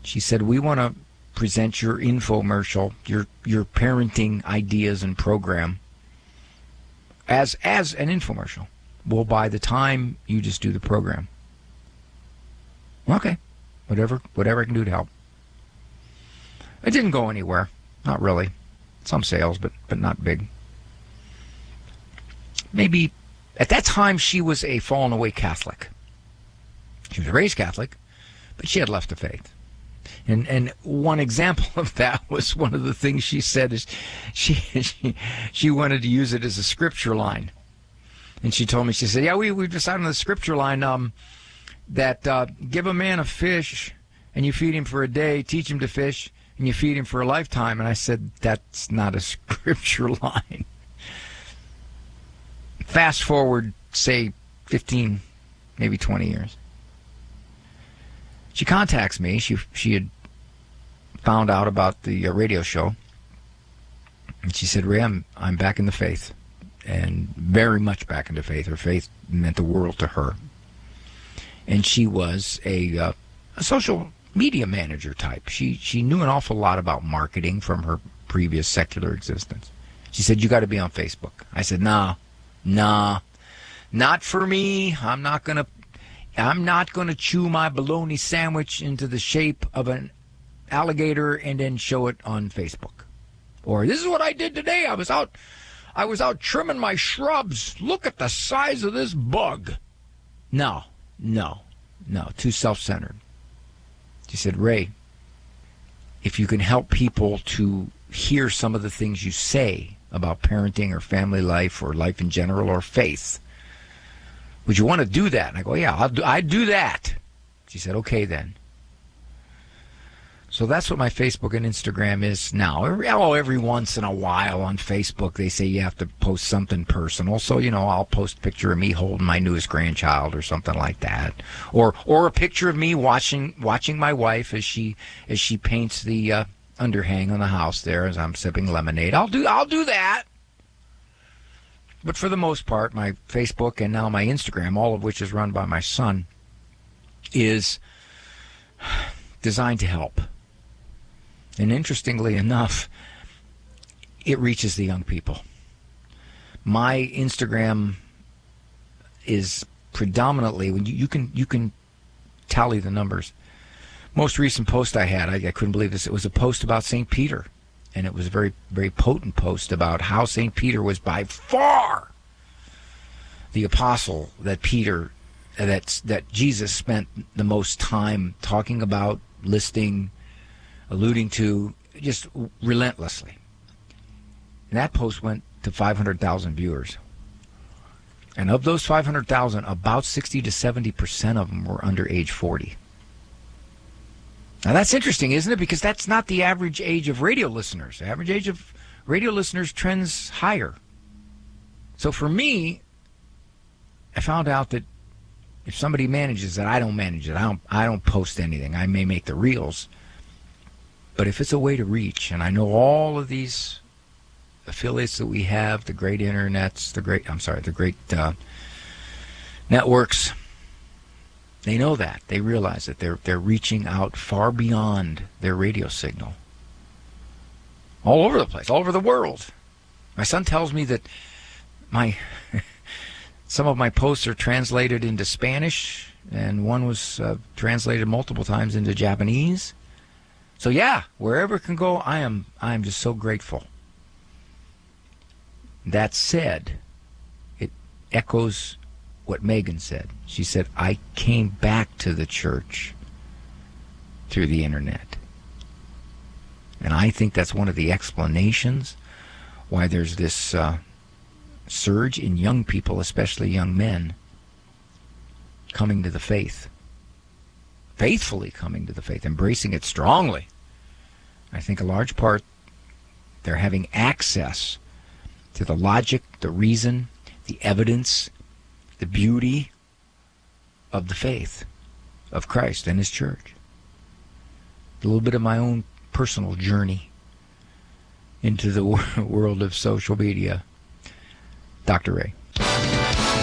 She said, we want to present your infomercial, your parenting ideas and program as an infomercial. We'll buy the time, you just do the program. Okay, whatever I can do to help. It didn't go anywhere, not really. Some sales, but not big. Maybe at that time she was a fallen away Catholic. She was raised Catholic, but she had left the faith. And one example of that was one of the things she said is she wanted to use it as a scripture line. And she told me, she said, yeah, we've decided on the scripture line that give a man a fish and you feed him for a day, teach him to fish, and you feed him for a lifetime. And I said, that's not a scripture line. Fast forward, say, 15, maybe 20 years. She contacts me. She had found out about the radio show. And she said, Ray, I'm back in the faith. And very much back into faith. Her faith meant the world to her. And she was a social media manager type. She knew an awful lot about marketing from her previous secular existence. She said, you got to be on Facebook. I said, nah, not for me. I'm not going to chew my bologna sandwich into the shape of an alligator and then show it on Facebook. Or this is what I did today. I was out trimming my shrubs. Look at the size of this bug. No, too self-centered. She said, Ray, if you can help people to hear some of the things you say about parenting or family life or life in general or faith, would you want to do that? And I go, yeah, I'd do that. She said, okay then. So that's what my Facebook and Instagram is now. Every once in a while on Facebook, they say you have to post something personal. So, I'll post a picture of me holding my newest grandchild or something like that. Or a picture of me watching my wife as she paints the underhang on the house there as I'm sipping lemonade. I'll do that. But for the most part, my Facebook and now my Instagram, all of which is run by my son, is designed to help. And interestingly enough, it reaches the young people. My Instagram is predominantly, when you can tally the numbers. Most recent post I had, I couldn't believe this. It was a post about St. Peter. And it was a very, very potent post about how St. Peter was by far the apostle that Jesus spent the most time talking about, listing, alluding to, just relentlessly. And that post went to 500,000 viewers. And of those 500,000, about 60 to 70% of them were under age 40. Now that's interesting, isn't it? Because that's not the average age of radio listeners. The average age of radio listeners trends higher. So for me, I found out that if somebody manages it, I don't manage it. I don't post anything. I may make the reels. But if it's a way to reach, and I know all of these affiliates that we have, the great internets, the great networks, they know that. They realize that they're reaching out far beyond their radio signal. All over the place, all over the world. My son tells me that some of my posts are translated into Spanish, and one was translated multiple times into Japanese. So yeah, wherever it can go, I am just so grateful. That said, it echoes what Megan said. She said, I came back to the church through the internet. And I think that's one of the explanations why there's this surge in young people, especially young men, coming to the faith. Faithfully coming to the faith, embracing it strongly. I think a large part, they're having access to the logic, the reason, the evidence, the beauty of the faith of Christ and His church. A little bit of my own personal journey into the world of social media. Dr. Ray.